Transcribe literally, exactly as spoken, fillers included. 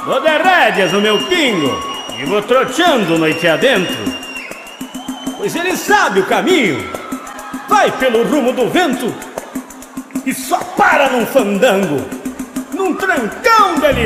Dou de rédeas no meu pingo e vou troteando noite adentro, pois ele sabe o caminho, vai pelo rumo do vento e só para num fandango, num trancão dele.